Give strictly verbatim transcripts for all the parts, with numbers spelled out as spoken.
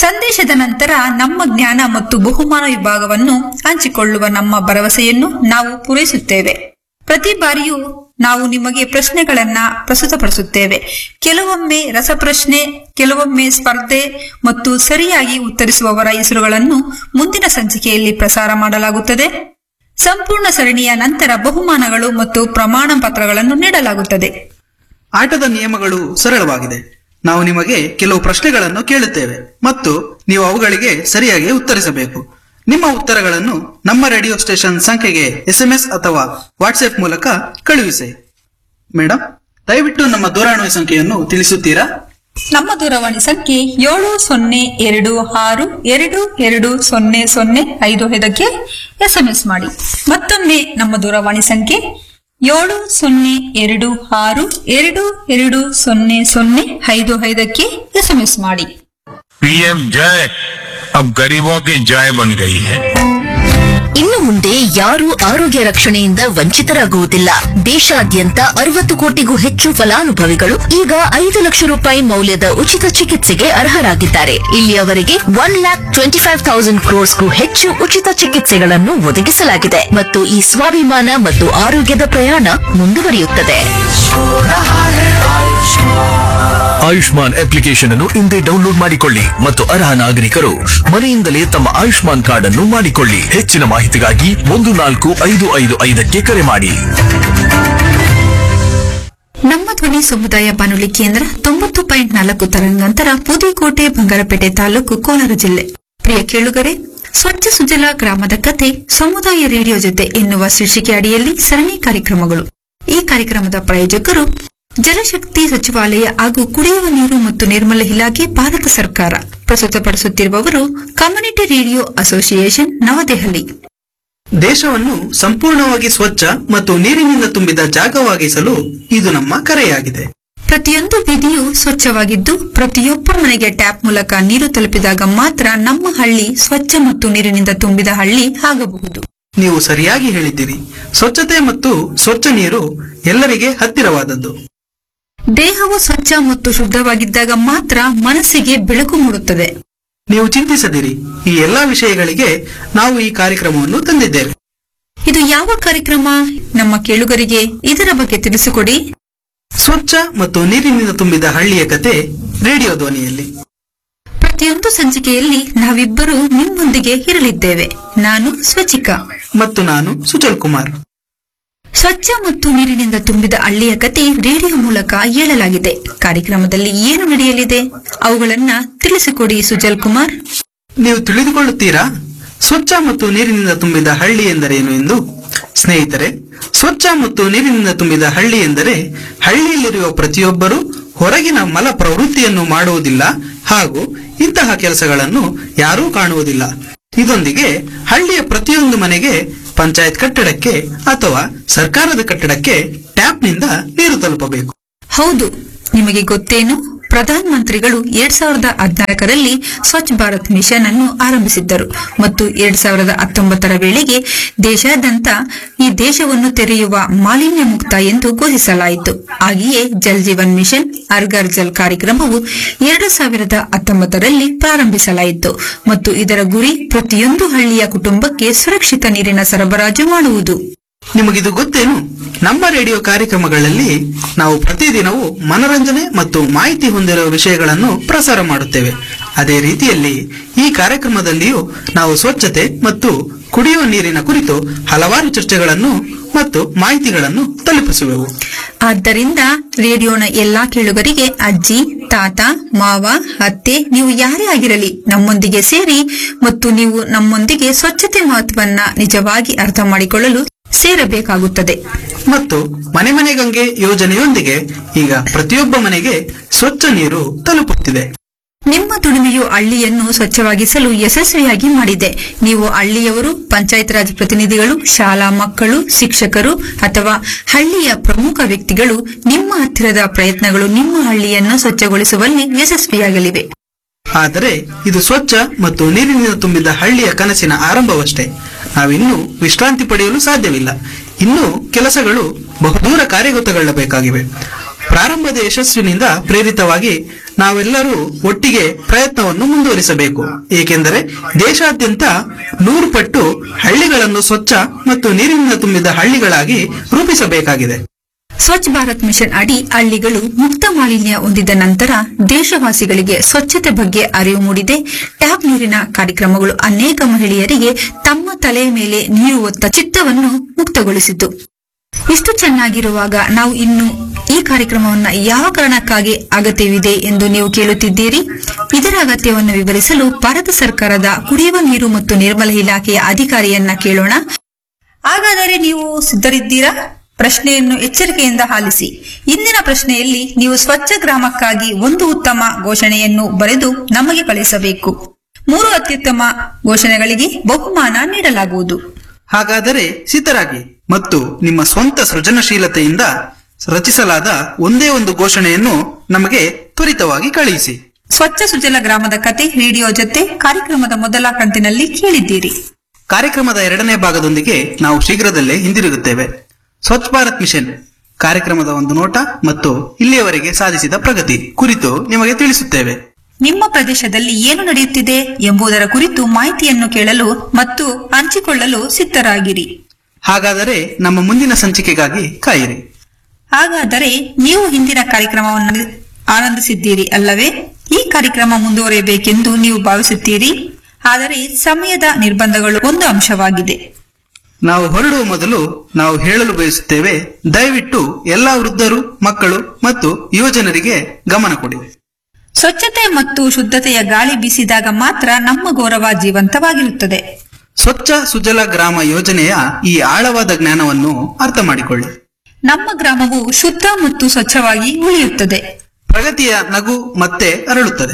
ಸಂದೇಶದ ನಂತರ ನಮ್ಮ ಜ್ಞಾನ ಮತ್ತು ಬಹುಮಾನ ವಿಭಾಗವನ್ನು ಹಂಚಿಕೊಳ್ಳುವ ನಮ್ಮ ಭರವಸೆಯನ್ನು ನಾವು ಪೂರೈಸುತ್ತೇವೆ. ಪ್ರತಿ ಬಾರಿಯೂ ನಾವು ನಿಮಗೆ ಪ್ರಶ್ನೆಗಳನ್ನ ಪ್ರಸ್ತುತಪಡಿಸುತ್ತೇವೆ. ಕೆಲವೊಮ್ಮೆ ರಸಪ್ರಶ್ನೆ, ಕೆಲವೊಮ್ಮೆ ಸ್ಪರ್ಧೆ ಮತ್ತು ಸರಿಯಾಗಿ ಉತ್ತರಿಸುವವರ ಹೆಸರುಗಳನ್ನು ಮುಂದಿನ ಸಂಚಿಕೆಯಲ್ಲಿ ಪ್ರಸಾರ ಮಾಡಲಾಗುತ್ತದೆ. ಸಂಪೂರ್ಣ ಸರಣಿಯ ನಂತರ ಬಹುಮಾನಗಳು ಮತ್ತು ಪ್ರಮಾಣ ಪತ್ರಗಳನ್ನು ನೀಡಲಾಗುತ್ತದೆ. ಆಟದ ನಿಯಮಗಳು ಸರಳವಾಗಿದೆ. ನಾವು ನಿಮಗೆ ಕೆಲವು ಪ್ರಶ್ನೆಗಳನ್ನು ಕೇಳುತ್ತೇವೆ ಮತ್ತು ನೀವು ಅವುಗಳಿಗೆ ಸರಿಯಾಗಿ ಉತ್ತರಿಸಬೇಕು. ನಿಮ್ಮ ಉತ್ತರಗಳನ್ನು ನಮ್ಮ ರೇಡಿಯೋ ಸ್ಟೇಷನ್ ಸಂಖ್ಯೆಗೆ ಎಸ್ಎಂಎಸ್ ಅಥವಾ ವಾಟ್ಸ್ಆಪ್ ಮೂಲಕ ಕಳುಹಿಸಿ. ಮೇಡಮ್, ದಯವಿಟ್ಟು ನಮ್ಮ ದೂರವಾಣಿ ಸಂಖ್ಯೆಯನ್ನು ತಿಳಿಸುತ್ತೀರಾ? ನಮ್ಮ ದೂರವಾಣಿ ಸಂಖ್ಯೆ ಏಳು ಸೊನ್ನೆ ಎರಡು ಆರು ಎರಡು ಎರಡು ಸೊನ್ನೆ ಸೊನ್ನೆ ಐದು ಐದಕ್ಕೆ ಎಸ್ಎಂಎಸ್ ಮಾಡಿ. ಮತ್ತೊಮ್ಮೆ ನಮ್ಮ ದೂರವಾಣಿ ಸಂಖ್ಯೆ ಏಳು ಸೊನ್ನೆ ಎರಡು ಆರು ಎರಡು ಎರಡು ಸೊನ್ನೆ ಸೊನ್ನೆ ಐದು ಐದಕ್ಕೆ ಎಸ್ಎಂಎಸ್ ಮಾಡಿ. पीएम जय अब गरीबों की जय बन गई है. ಇನ್ನು ಮುಂದೆ ಯಾರೂ ಆರೋಗ್ಯ ರಕ್ಷಣೆಯಿಂದ ವಂಚಿತರಾಗುವುದಿಲ್ಲ. ದೇಶಾದ್ಯಂತ ಅರವತ್ತು ಕೋಟಿಗೂ ಹೆಚ್ಚು ಫಲಾನುಭವಿಗಳು ಈಗ ಐದು ಲಕ್ಷ ರೂಪಾಯಿ ಮೌಲ್ಯದ ಉಚಿತ ಚಿಕಿತ್ಸೆಗೆ ಅರ್ಹರಾಗಿದ್ದಾರೆ. ಇಲ್ಲಿಯವರೆಗೆ one lac twenty five thousand ಕ್ರೋರ್ಸ್ಗೂ ಹೆಚ್ಚು ಉಚಿತ ಚಿಕಿತ್ಸೆಗಳನ್ನು ಒದಗಿಸಲಾಗಿದೆ ಮತ್ತು ಈ ಸ್ವಾಭಿಮಾನ ಮತ್ತು ಆರೋಗ್ಯದ ಪ್ರಯಾಣ ಮುಂದುವರಿಯುತ್ತದೆ. ಆಯುಷ್ಮಾನ್ ಅಪ್ಲಿಕೇಶನ್ ಅನ್ನು ಇಂದೇ ಡೌನ್ಲೋಡ್ ಮಾಡಿಕೊಳ್ಳಿ ಮತ್ತು ಅರ್ಹ ನಾಗರಿಕರು ಮನೆಯಿಂದಲೇ ತಮ್ಮ ಆಯುಷ್ಮಾನ್ ಕಾರ್ಡ್ ಅನ್ನು ಮಾಡಿಕೊಳ್ಳಿ. ಹೆಚ್ಚಿನ ಮಾಹಿತಿಗಾಗಿ ಒಂದು ನಾಲ್ಕು ಐದು ಐದು ಐದಕ್ಕೆ ಕರೆ ಮಾಡಿ. ನಮ್ಮ ಧ್ವನಿ ಸಮುದಾಯ ಬಾನುಲಿ ಕೇಂದ್ರ ತೊಂಬತ್ತು ಪಾಯಿಂಟ್ ನಾಲ್ಕು ತರಂಗಾಂತರ, ಪುದುಕೋಟೆ, ಬಂಗಾರಪೇಟೆ ತಾಲೂಕು, ಕೋಲಾರ ಜಿಲ್ಲೆ. ಪ್ರಿಯ ಕೇಳುಗರೆ, ಸ್ವಚ್ಛ ಸುಜಲ ಗ್ರಾಮದ ಕತೆ ಸಮುದಾಯ ರೇಡಿಯೋ ಜೊತೆ ಎನ್ನುವ ಶೀರ್ಷಿಕೆ ಅಡಿಯಲ್ಲಿ ಸರಣಿ ಕಾರ್ಯಕ್ರಮಗಳು. ಈ ಕಾರ್ಯಕ್ರಮದ ಪ್ರಾಯೋಜಕರು ಜಲಶಕ್ತಿ ಸಚಿವಾಲಯ ಹಾಗೂ ಕುಡಿಯುವ ನೀರು ಮತ್ತು ನಿರ್ಮಲ ಇಲಾಖೆ, ಭಾರತ ಸರ್ಕಾರ. ಪ್ರಸ್ತುತಪಡಿಸುತ್ತಿರುವವರು ಕಮ್ಯುನಿಟಿ ರೇಡಿಯೋ ಅಸೋಸಿಯೇಷನ್, ನವದೆಹಲಿ. ದೇಶವನ್ನು ಸಂಪೂರ್ಣವಾಗಿ ಸ್ವಚ್ಛ ಮತ್ತು ನೀರಿನಿಂದ ತುಂಬಿದ ಜಾಗವಾಗಿಸಲು ಇದು ನಮ್ಮ ಕರೆಯಾಗಿದೆ. ಪ್ರತಿಯೊಂದು ಬೀದಿಯೂ ಸ್ವಚ್ಛವಾಗಿದ್ದು ಪ್ರತಿಯೊಬ್ಬ ಮನೆಗೆ ಟ್ಯಾಪ್ ಮೂಲಕ ನೀರು ತಲುಪಿದಾಗ ಮಾತ್ರ ನಮ್ಮ ಹಳ್ಳಿ ಸ್ವಚ್ಛ ಮತ್ತು ನೀರಿನಿಂದ ತುಂಬಿದ ಹಳ್ಳಿ ಆಗಬಹುದು. ನೀವು ಸರಿಯಾಗಿ ಹೇಳಿದ್ದೀರಿ. ಸ್ವಚ್ಛತೆ ಮತ್ತು ಸ್ವಚ್ಛ ನೀರು ಎಲ್ಲರಿಗೆ ಹತ್ತಿರವಾದದ್ದು. ದೇಹವು ಸ್ವಚ್ಛ ಮತ್ತು ಶುದ್ಧವಾಗಿದ್ದಾಗ ಮಾತ್ರ ಮನಸ್ಸಿಗೆ ಬೆಳಕು ಮೂಡುತ್ತದೆ. ನೀವು ಚಿಂತಿಸದಿರಿ, ಈ ಎಲ್ಲಾ ವಿಷಯಗಳಿಗೆ ನಾವು ಈ ಕಾರ್ಯಕ್ರಮವನ್ನು ತಂದಿದ್ದೇವೆ. ಇದು ಯಾವ ಕಾರ್ಯಕ್ರಮ? ನಮ್ಮ ಕೇಳುಗರಿಗೆ ಇದರ ಬಗ್ಗೆ ತಿಳಿಸಿಕೊಡಿ. ಸ್ವಚ್ಛ ಮತ್ತು ನೀರಿನಿಂದ ತುಂಬಿದ ಹಳ್ಳಿಯ ಕತೆ ರೇಡಿಯೋ ಧ್ವನಿಯಲ್ಲಿ. ಪ್ರತಿಯೊಂದು ಸಂಚಿಕೆಯಲ್ಲಿ ನಾವಿಬ್ಬರು ನಿಮ್ಮೊಂದಿಗೆ ಇರಲಿದ್ದೇವೆ. ನಾನು ಸ್ವಚಿಕಾ ಮತ್ತು ನಾನು ಸುಜಲ್ ಕುಮಾರ್. ಸ್ವಚ್ಛ ಮತ್ತು ನೀರಿನಿಂದ ತುಂಬಿದ ಹಳ್ಳಿಯ ಕತೆ ರೇಡಿಯೋ ಮೂಲಕ ಹೇಳಲಾಗಿದೆ. ಕಾರ್ಯಕ್ರಮದಲ್ಲಿ ಏನು ನಡೆಯಲಿದೆ ಅವುಗಳನ್ನ ತಿಳಿಸಿಕೊಡಿ ಸುಜಲ್ ಕುಮಾರ್. ನೀವು ತಿಳಿದುಕೊಳ್ಳುತ್ತೀರಾ ಸ್ವಚ್ಛ ಮತ್ತು ನೀರಿನಿಂದ ತುಂಬಿದ ಹಳ್ಳಿ ಎಂದರೇನು ಎಂದು? ಸ್ನೇಹಿತರೆ, ಸ್ವಚ್ಛ ಮತ್ತು ನೀರಿನಿಂದ ತುಂಬಿದ ಹಳ್ಳಿ ಎಂದರೆ ಹಳ್ಳಿಯಲ್ಲಿರುವ ಪ್ರತಿಯೊಬ್ಬರೂ ಹೊರಗಿನ ಮಲ ಪ್ರವೃತ್ತಿಯನ್ನು ಮಾಡುವುದಿಲ್ಲ ಹಾಗೂ ಇಂತಹ ಕೆಲಸಗಳನ್ನು ಯಾರೂ ಕಾಣುವುದಿಲ್ಲ. ಇದೊಂದಿಗೆ ಹಳ್ಳಿಯ ಪ್ರತಿಯೊಂದು ಮನೆಗೆ, ಪಂಚಾಯತ್ ಕಟ್ಟಡಕ್ಕೆ ಅಥವಾ ಸರ್ಕಾರದ ಕಟ್ಟಡಕ್ಕೆ ಟ್ಯಾಪ್ನಿಂದ ನೀರು ತಲುಪಬೇಕು. ಹೌದು, ನಿಮಗೆ ಗೊತ್ತೇನು? ಪ್ರಧಾನ ಮಂತ್ರಿಗಳು ಎರಡ್ ಸಾವಿರದ ಹದಿನಾಲ್ಕರಲ್ಲಿ ಸ್ವಚ್ಛ ಭಾರತ್ ಮಿಷನ್ ಅನ್ನು ಆರಂಭಿಸಿದ್ದರು ಮತ್ತು ಎರಡ್ ಸಾವಿರದ ಹತ್ತೊಂಬತ್ತರ ವೇಳೆಗೆ ದೇಶಾದ್ಯಂತ ಈ ದೇಶವನ್ನು ತೆರೆಯುವ ಮಾಲಿನ್ಯ ಮುಕ್ತ ಎಂದು ಘೋಷಿಸಲಾಯಿತು. ಹಾಗೆಯೇ ಜಲ್ ಜೀವನ್ ಮಿಷನ್ ಹರ್ ಘರ್ ಜಲ್ ಕಾರ್ಯಕ್ರಮವು ಎರಡು ಸಾವಿರದ ಹತ್ತೊಂಬತ್ತರಲ್ಲಿ ಪ್ರಾರಂಭಿಸಲಾಯಿತು ಮತ್ತು ಇದರ ಗುರಿ ಪ್ರತಿಯೊಂದು ಹಳ್ಳಿಯ ಕುಟುಂಬಕ್ಕೆ ಸುರಕ್ಷಿತ ನೀರಿನ ಸರಬರಾಜು ಮಾಡುವುದು. ನಿಮಗಿದು ಗೊತ್ತೇನು? ನಮ್ಮ ರೇಡಿಯೋ ಕಾರ್ಯಕ್ರಮಗಳಲ್ಲಿ ನಾವು ಪ್ರತಿದಿನವೂ ಮನರಂಜನೆ ಮತ್ತು ಮಾಹಿತಿ ಹೊಂದಿರುವ ವಿಷಯಗಳನ್ನು ಪ್ರಸಾರ ಮಾಡುತ್ತೇವೆ. ಅದೇ ರೀತಿಯಲ್ಲಿ ಈ ಕಾರ್ಯಕ್ರಮದಲ್ಲಿಯೂ ನಾವು ಸ್ವಚ್ಛತೆ ಮತ್ತು ಕುಡಿಯುವ ನೀರಿನ ಕುರಿತು ಹಲವಾರು ಚರ್ಚೆಗಳನ್ನು ಮತ್ತು ಮಾಹಿತಿಗಳನ್ನು ತಲುಪಿಸುವೆವು. ಆದ್ದರಿಂದ ರೇಡಿಯೋನ ಎಲ್ಲಾ ಕೇಳುಗರಿಗೆ ಅಜ್ಜಿ, ತಾತ, ಮಾವ, ಅತ್ತೆ, ನೀವು ಯಾರೇ ಆಗಿರಲಿ ನಮ್ಮೊಂದಿಗೆ ಸೇರಿ ಮತ್ತು ನೀವು ನಮ್ಮೊಂದಿಗೆ ಸ್ವಚ್ಛತೆ ಮಹತ್ವವನ್ನ ನಿಜವಾಗಿ ಅರ್ಥ ಮಾಡಿಕೊಳ್ಳಲು ಸೇರಬೇಕಾಗುತ್ತದೆ. ಮತ್ತು ಮನೆ ಮನೆ ಗಂಗೆ ಯೋಜನೆಯೊಂದಿಗೆ ಈಗ ಪ್ರತಿಯೊಬ್ಬ ಮನೆಗೆ ಸ್ವಚ್ಛ ನೀರು ತಲುಪುತ್ತಿದೆ. ನಿಮ್ಮ ದುಡಿಮೆಯು ಹಳ್ಳಿಯನ್ನು ಸ್ವಚ್ಛವಾಗಿಸಲು ಯಶಸ್ವಿಯಾಗಿ ಮಾಡಿದೆ. ನೀವು ಹಳ್ಳಿಯವರು, ಪಂಚಾಯತ್ ರಾಜ್ ಪ್ರತಿನಿಧಿಗಳು, ಶಾಲಾ ಮಕ್ಕಳು, ಶಿಕ್ಷಕರು ಅಥವಾ ಹಳ್ಳಿಯ ಪ್ರಮುಖ ವ್ಯಕ್ತಿಗಳು, ನಿಮ್ಮ ಹತ್ತಿರದ ಪ್ರಯತ್ನಗಳು ನಿಮ್ಮ ಹಳ್ಳಿಯನ್ನು ಸ್ವಚ್ಛಗೊಳಿಸುವಲ್ಲಿ ಯಶಸ್ವಿಯಾಗಲಿವೆ. ಆದರೆ ಇದು ಸ್ವಚ್ಛ ಮತ್ತು ನೀರಿನಿಂದ ತುಂಬಿದ ಹಳ್ಳಿಯ ಕನಸಿನ ಆರಂಭವಷ್ಟೇ. ನಾವಿನ್ನೂ ವಿಶ್ರಾಂತಿ ಪಡೆಯಲು ಸಾಧ್ಯವಿಲ್ಲ. ಇನ್ನೂ ಕೆಲಸಗಳು ಬಹುದೂರ ಕಾರ್ಯಗತಗೊಳ್ಳಬೇಕಾಗಿವೆ. ಪ್ರಾರಂಭದ ಯಶಸ್ಸಿನಿಂದ ಪ್ರೇರಿತವಾಗಿ ನಾವೆಲ್ಲರೂ ಒಟ್ಟಿಗೆ ಪ್ರಯತ್ನವನ್ನು ಮುಂದುವರಿಸಬೇಕು. ಏಕೆಂದರೆ ದೇಶಾದ್ಯಂತ ನೂರು ಪಟ್ಟು ಹಳ್ಳಿಗಳನ್ನು ಸ್ವಚ್ಛ ಮತ್ತು ನೀರಿನಿಂದ ತುಂಬಿದ ಹಳ್ಳಿಗಳಾಗಿ ರೂಪಿಸಬೇಕಾಗಿದೆ. ಸ್ವಚ್ಛ ಭಾರತ್ ಮಿಷನ್ ಅಡಿ ಹಳ್ಳಿಗಳು ಮುಕ್ತ ಮಾಲಿನ್ಯ ಹೊಂದಿದ ನಂತರ ದೇಶವಾಸಿಗಳಿಗೆ ಸ್ವಚ್ಛತೆ ಬಗ್ಗೆ ಅರಿವು ಮೂಡಿದೆ. ಟ್ಯಾಪ್ ನೀರಿನ ಕಾರ್ಯಕ್ರಮಗಳು ಅನೇಕ ಮಹಿಳೆಯರಿಗೆ ತಮ್ಮ ತಲೆಯ ಮೇಲೆ ನೀರು ಹೊತ್ತ ಚಿತ್ತವನ್ನು ಮುಕ್ತಗೊಳಿಸಿತು. ಇಷ್ಟು ಚೆನ್ನಾಗಿರುವಾಗ ನಾವು ಇನ್ನು ಈ ಕಾರ್ಯಕ್ರಮವನ್ನ ಯಾವ ಕಾರಣಕ್ಕಾಗಿ ಅಗತ್ಯವಿದೆ ಎಂದು ನೀವು ಕೇಳುತ್ತಿದ್ದೀರಿ. ಇದರ ಅಗತ್ಯವನ್ನು ವಿವರಿಸಲು ಭಾರತ ಸರ್ಕಾರದ ಕುಡಿಯುವ ನೀರು ಮತ್ತು ನಿರ್ಮಲ ಇಲಾಖೆಯ ಅಧಿಕಾರಿಯನ್ನ ಕೇಳೋಣ. ಹಾಗಾದರೆ ನೀವು ಸಿದ್ಧರಿದ್ದೀರಾ? ಪ್ರಶ್ನೆಯನ್ನು ಎಚ್ಚರಿಕೆಯಿಂದ ಆಲಿಸಿ. ಇಂದಿನ ಪ್ರಶ್ನೆಯಲ್ಲಿ ನೀವು ಸ್ವಚ್ಛ ಗ್ರಾಮಕ್ಕಾಗಿ ಒಂದು ಉತ್ತಮ ಘೋಷಣೆಯನ್ನು ಬರೆದು ನಮಗೆ ಕಳಿಸಬೇಕು. ಮೂರು ಅತ್ಯುತ್ತಮ ಘೋಷಣೆಗಳಿಗೆ ಬಹುಮಾನ ನೀಡಲಾಗುವುದು. ಹಾಗಾದರೆ ಸಿದ್ಧರಾಗಿ ಮತ್ತು ನಿಮ್ಮ ಸ್ವಂತ ಸೃಜನಶೀಲತೆಯಿಂದ ರಚಿಸಲಾದ ಒಂದೇ ಒಂದು ಘೋಷಣೆಯನ್ನು ನಮಗೆ ತ್ವರಿತವಾಗಿ ಕಳುಹಿಸಿ. ಸ್ವಚ್ಛ ಸುಜಲ ಗ್ರಾಮದ ಕತೆ ರೇಡಿಯೋ ಜೊತೆ ಕಾರ್ಯಕ್ರಮದ ಮೊದಲ ಕಂತಿನಲ್ಲಿ ಕೇಳಿದ್ದೀರಿ. ಕಾರ್ಯಕ್ರಮದ ಎರಡನೇ ಭಾಗದೊಂದಿಗೆ ನಾವು ಶೀಘ್ರದಲ್ಲೇ ಹಿಂದಿರುಗುತ್ತೇವೆ. ಸ್ವಚ್ಛ ಭಾರತ್ ಮಿಷನ್ ಕಾರ್ಯಕ್ರಮದ ಒಂದು ನೋಟ ಮತ್ತು ಇಲ್ಲಿಯವರೆಗೆ ಸಾಧಿಸಿದ ಪ್ರಗತಿ ಕುರಿತು ನಿಮಗೆ ತಿಳಿಸುತ್ತೇವೆ. ನಿಮ್ಮ ಪ್ರದೇಶದಲ್ಲಿ ಏನು ನಡೆಯುತ್ತಿದೆ ಎಂಬುದರ ಕುರಿತು ಮಾಹಿತಿಯನ್ನು ಕೇಳಲು ಮತ್ತು ಹಂಚಿಕೊಳ್ಳಲು ಸಿದ್ಧರಾಗಿರಿ. ಹಾಗಾದರೆ ನಮ್ಮ ಮುಂದಿನ ಸಂಚಿಕೆಗಾಗಿ ಕಾಯಿರಿ. ಹಾಗಾದರೆ ನೀವು ಹಿಂದಿನ ಕಾರ್ಯಕ್ರಮವನ್ನು ಆನಂದಿಸಿದ್ದೀರಿ ಅಲ್ಲವೇ? ಈ ಕಾರ್ಯಕ್ರಮ ಮುಂದುವರಿಯಬೇಕೆಂದು ನೀವು ಭಾವಿಸುತ್ತೀರಿ. ಆದರೆ ಸಮಯದ ನಿರ್ಬಂಧಗಳು ಒಂದು ಅಂಶವಾಗಿದೆ. ನಾವು ಹೊರಡುವ ಮೊದಲು ನಾವು ಹೇಳಲು ಬಯಸುತ್ತೇವೆ, ದಯವಿಟ್ಟು ಎಲ್ಲಾ ವೃದ್ಧರು, ಮಕ್ಕಳು ಮತ್ತು ಯುವಜನರಿಗೆ ಗಮನ ಕೊಡಿ. ಸ್ವಚ್ಛತೆ ಮತ್ತು ಶುದ್ಧತೆಯ ಗಾಳಿ ಬೀಸಿದಾಗ ಮಾತ್ರ ನಮ್ಮ ಗೌರವ ಜೀವಂತವಾಗಿರುತ್ತದೆ. ಸ್ವಚ್ಛ ಸುಜಲ ಗ್ರಾಮ ಯೋಜನೆಯ ಈ ಆಳವಾದ ಜ್ಞಾನವನ್ನು ಅರ್ಥ ಮಾಡಿಕೊಳ್ಳಿ. ನಮ್ಮ ಗ್ರಾಮವು ಶುದ್ಧ ಮತ್ತು ಸ್ವಚ್ಛವಾಗಿ ಉಳಿಯುತ್ತದೆ. ಪ್ರಗತಿಯ ನಗು ಮತ್ತೆ ಅರಳುತ್ತದೆ.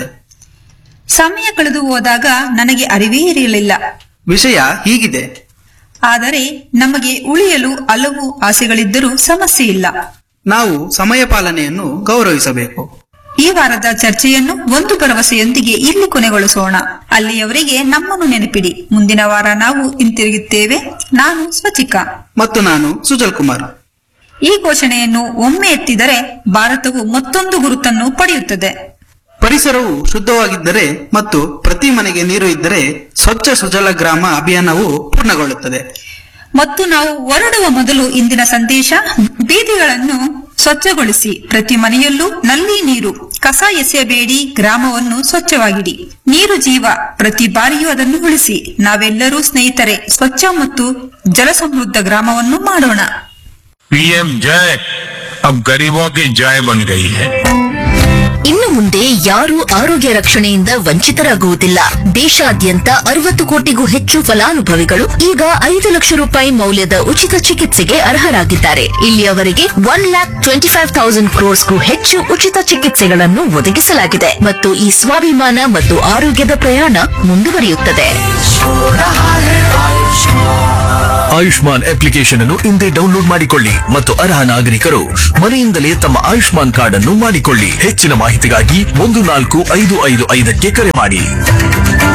ಸಮಯ ಕಳೆದು ಹೋದಾಗ ನನಗೆ ಅರಿವೇ ಇರಲಿಲ್ಲ. ವಿಷಯ ಹೀಗಿದೆ. ಆದರೆ ನಮಗೆ ಉಳಿಯಲು ಹಲವು ಆಸೆಗಳಿದ್ದರೂ ಸಮಸ್ಯೆ ಇಲ್ಲ. ನಾವು ಸಮಯ ಪಾಲನೆಯನ್ನು ಗೌರವಿಸಬೇಕು. ಈ ವಾರದ ಚರ್ಚೆಯನ್ನು ಒಂದು ಭರವಸೆಯೊಂದಿಗೆ ಇಲ್ಲಿ ಕೊನೆಗೊಳಿಸೋಣ. ಅಲ್ಲಿಯವರೆಗೆ ನಮ್ಮನ್ನು ನೆನಪಿಡಿ. ಮುಂದಿನ ವಾರ ನಾವು ಹಿಂತಿರುಗುತ್ತೇವೆ. ನಾನು ಸ್ವಚಿಕಾ ಮತ್ತು ನಾನು ಸುಜಲ್ ಕುಮಾರ್. ಈ ಘೋಷಣೆಯನ್ನು ಒಮ್ಮೆ ಎತ್ತಿದರೆ ಭಾರತವು ಮತ್ತೊಂದು ಗುರುತನ್ನು ಪಡೆಯುತ್ತದೆ. ಪರಿಸರವು ಶುದ್ಧವಾಗಿದ್ದರೆ ಮತ್ತು ಪ್ರತಿ ಮನೆಗೆ ನೀರು ಇದ್ದರೆ ಸ್ವಚ್ಛ ಸುಜಲ ಗ್ರಾಮ ಅಭಿಯಾನವು ಪೂರ್ಣಗೊಳ್ಳುತ್ತದೆ. ಮತ್ತು ನಾವು ಹೊರಡುವ ಮೊದಲು ಇಂದಿನ ಸಂದೇಶ: ಬೀದಿಗಳನ್ನು ಸ್ವಚ್ಛಗೊಳಿಸಿ, ಪ್ರತಿ ಮನೆಯಲ್ಲೂ ನಲ್ಲಿ ನೀರು, ಕಸ ಎಸೆಯಬೇಡಿ, ಗ್ರಾಮವನ್ನು ಸ್ವಚ್ಛವಾಗಿಡಿ. ನೀರು ಜೀವ, ಪ್ರತಿ ಬಾರಿಯೂ ಅದನ್ನು ಉಳಿಸಿ. ನಾವೆಲ್ಲರೂ ಸ್ನೇಹಿತರೆ, ಸ್ವಚ್ಛ ಮತ್ತು ಜಲ ಸಮೃದ್ಧ ಗ್ರಾಮವನ್ನು ಮಾಡೋಣ. पीएम जय अब गरीबों की जय बन गई है. ಇನ್ನು ಮುಂದೆ ಯಾರೂ ಆರೋಗ್ಯ ರಕ್ಷಣೆಯಿಂದ ವಂಚಿತರಾಗುವುದಿಲ್ಲ. ದೇಶಾದ್ಯಂತ ಅರವತ್ತು ಕೋಟಿಗೂ ಹೆಚ್ಚು ಫಲಾನುಭವಿಗಳು ಈಗ ಐದು ಲಕ್ಷ ರೂಪಾಯಿ ಮೌಲ್ಯದ ಉಚಿತ ಚಿಕಿತ್ಸೆಗೆ ಅರ್ಹರಾಗಿದ್ದಾರೆ. ಇಲ್ಲಿಯವರೆಗೆ one lac twenty five thousand ಕ್ರೋರ್ಸ್ಗೂ ಹೆಚ್ಚು ಉಚಿತ ಚಿಕಿತ್ಸೆಗಳನ್ನು ಒದಗಿಸಲಾಗಿದೆ ಮತ್ತು ಈ ಸ್ವಾಭಿಮಾನ ಮತ್ತು ಆರೋಗ್ಯದ ಪ್ರಯಾಣ ಮುಂದುವರಿಯುತ್ತದೆ. ಆಯುಷ್ಮಾನ್ ಅಪ್ಲಿಕೇಶನ್ ಅನ್ನು ಇಂದೇ ಡೌನ್ಲೋಡ್ ಮಾಡಿಕೊಳ್ಳಿ ಮತ್ತು ಅರ್ಹ ನಾಗರಿಕರು ಮನೆಯಿಂದಲೇ ತಮ್ಮ ಆಯುಷ್ಮಾನ್ ಕಾರ್ಡ್ ಅನ್ನು ಮಾಡಿಕೊಳ್ಳಿ. ಹೆಚ್ಚಿನ ಮಾಹಿತಿಗಾಗಿ ಒಂದು ನಾಲ್ಕು ಐದು ಐದು ಐದಕ್ಕೆ ಕರೆ ಮಾಡಿ.